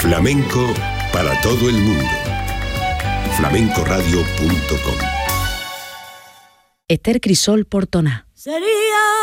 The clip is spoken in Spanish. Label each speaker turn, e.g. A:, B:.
A: Flamenco para todo el mundo. flamencoradio.com.
B: Esther Crisol Portona.
C: Sería